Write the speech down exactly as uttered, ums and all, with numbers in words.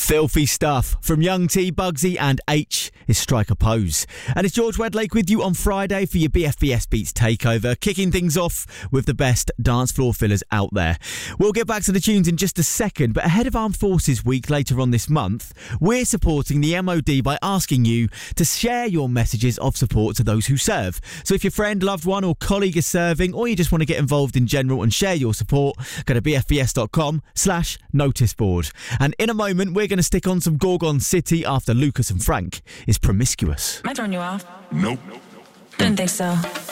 Filthy stuff from Young T, Bugsy and H is Strike a Pose. And it's George Wedlake with you on Friday for your B F B S Beats Takeover, kicking things off with the best dance floor fillers out there. We'll get back to the tunes in just a second, but ahead of Armed Forces Week later on this month, we're supporting the M O D by asking you to share your messages of support to those who serve. So if your friend, loved one or colleague is serving, or you just want to get involved in general and share your support, go to bfbs.com slash notice board. And in a moment, we're going to stick on some Gorgon City after Lucas and Frank is Promiscuous. Am I turning you off? Nope. Didn't think so.